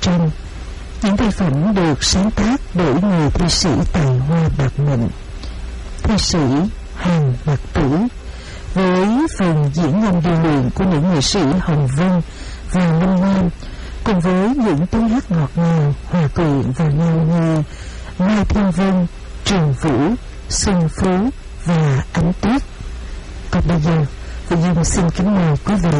tranh. Những tác phẩm được sáng tác bởi người thi sĩ tài hoa bạc mệnh, thi sĩ Hàn Mặc Tử, với phần diễn ngâm điêu luyện của những nghệ sĩ Hồng Vân và Lâm Nam, cùng với những tiếng hát ngọt ngào hòa quyện vào nhau như Mai Thiên Vân, Trường Vũ, Xuân Phú và Ánh Tuyết. Còn bây giờ, Phương Dung xin kính mời quý vị